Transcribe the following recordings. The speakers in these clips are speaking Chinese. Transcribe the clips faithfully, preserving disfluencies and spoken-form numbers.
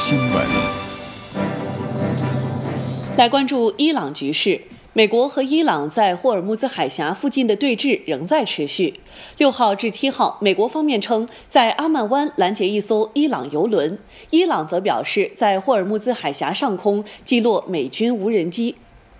新闻。 来关注伊朗局势。美国和伊朗在霍尔木兹海峡附近的对峙仍在持续。六号至七号，美国方面称在阿曼湾拦截一艘伊朗油轮，伊朗则表示在霍尔木兹海峡上空击落美军无人机。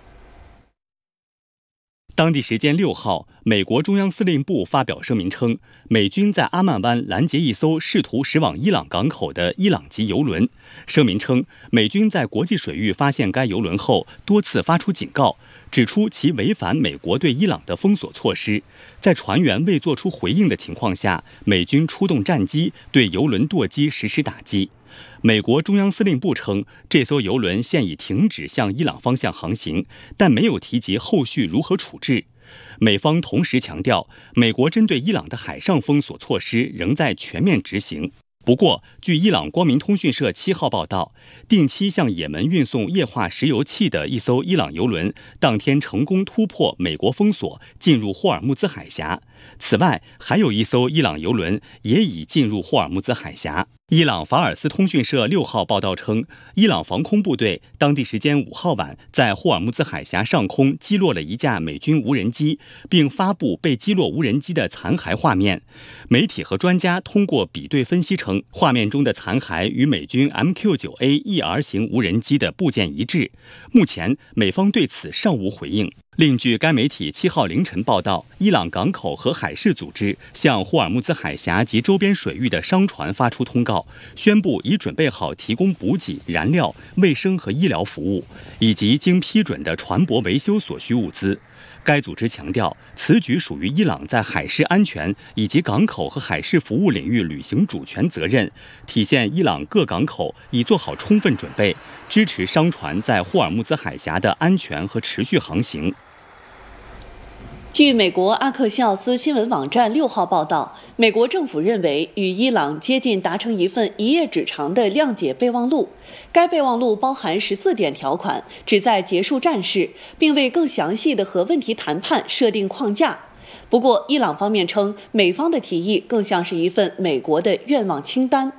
当地时间六号，美国中央司令部发表声明称，美军在阿曼湾拦截一艘试图驶往伊朗港口的伊朗籍油轮。声明称，美军在国际水域发现该油轮后，多次发出警告，指出其违反美国对伊朗的封锁措施。在船员未作出回应的情况下，美军出动战机对油轮舵机实施打击。美国中央司令部称，这艘油轮现已停止向伊朗方向航行，但没有提及后续如何处置。美方同时强调，美国针对伊朗的海上封锁措施仍在全面执行。不过，据伊朗光明通讯社七号报道，定期向也门运送液化石油气的一艘伊朗油轮，当天成功突破美国封锁，进入霍尔木兹海峡。此外，还有一艘伊朗油轮也已进入霍尔木兹海峡。伊朗法尔斯通讯社六号报道称，伊朗防空部队当地时间五号晚在霍尔木兹海峡上空击落了一架美军无人机，并发布被击落无人机的残骸画面。媒体和专家通过比对分析称，画面中的残骸与美军 M Q 九 A E R 型无人机的部件一致。目前，美方对此尚无回应。另据该媒体七号凌晨报道，伊朗港口和海事组织向霍尔木兹海峡及周边水域的商船发出通告，宣布已准备好提供补给、燃料、卫生和医疗服务，以及经批准的船舶维修所需物资。该组织强调，此举属于伊朗在海事安全以及港口和海事服务领域履行主权责任，体现伊朗各港口已做好充分准备，支持商船在霍尔木兹海峡的安全和持续航行。 据美国阿克西奥斯新闻网站六号报道，美国政府认为与伊朗接近达成一份一页纸长的谅解备忘录。该备忘录包含十四点条款，旨在结束战事，并为更详细的核问题谈判设定框架。不过，伊朗方面称，美方的提议更像是一份美国的愿望清单。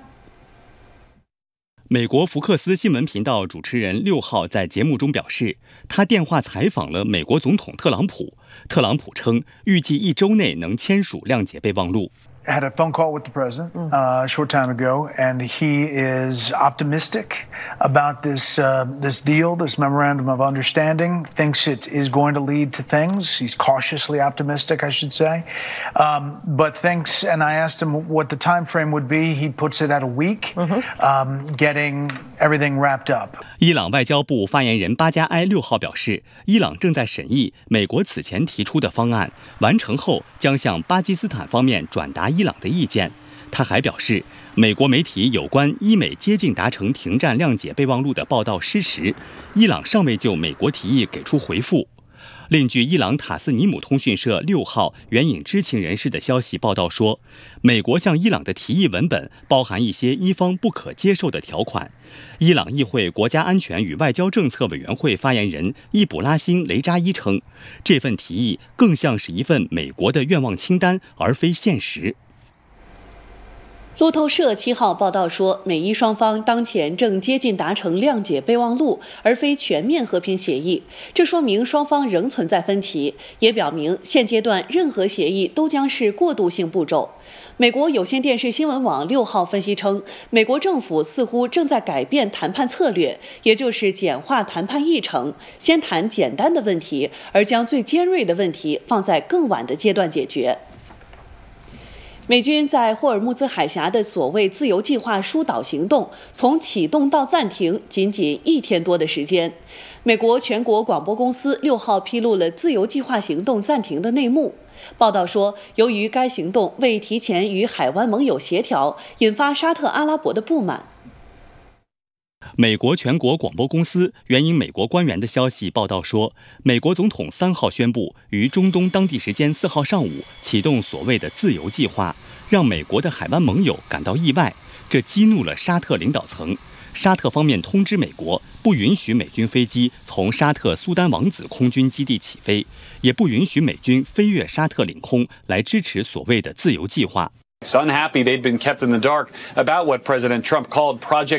美国福克斯新闻频道主持人六号在节目中表示，他电话采访了美国总统特朗普。特朗普称，预计一周内能签署谅解备忘录。 I had a phone call with the president uh, a short time ago, and he is optimistic about this uh, this deal, this memorandum of understanding. Thinks it is going to lead to things. He's cautiously optimistic, I should say, um, but thinks. And I asked him what the time frame would be. He puts it at a week, mm-hmm. um, getting everything wrapped up. 伊朗外交部发言人巴加埃六号表示，伊朗正在审议美国此前提出的方案，完成后将向巴基斯坦方面转达伊朗的意见。他还表示，美国媒体有关伊美接近达成停战谅解备忘录的报道失实，伊朗尚未就美国提议给出回复。另据伊朗塔斯尼姆通讯社六号援引知情人士的消息报道说，美国向伊朗的提议文本包含一些伊方不可接受的条款。伊朗议会国家安全与外交政策委员会发言人易卜拉欣·雷扎伊称，这份提议更像是一份美国的愿望清单，而非现实。 路透社七号报道说，美伊双方当前正接近达成谅解备忘录，而非全面和平协议。这说明双方仍存在分歧，也表明现阶段任何协议都将是过渡性步骤。美国有线电视新闻网六号分析称，美国政府似乎正在改变谈判策略，也就是简化谈判议程，先谈简单的问题，而将最尖锐的问题放在更晚的阶段解决。美军在霍尔木兹海峡的所谓自由计划疏导行动，从启动到暂停仅仅一天多的时间。美国全国广播公司六号披露了自由计划行动暂停的内幕。报道说，由于该行动未提前与海湾盟友协调，引发沙特阿拉伯的不满。 美国全国广播公司援引美国官员的消息报道说，美国总统三号宣布于中东当地时间四号上午启动所谓的自由计划，让美国的海湾盟友感到意外，这激怒了沙特领导层。沙特方面通知美国，不允许美军飞机从沙特苏丹王子空军基地起飞，也不允许美军飞越沙特领空来支持所谓的自由计划。 It's unhappy they'd been kept in the dark about what President Trump called Project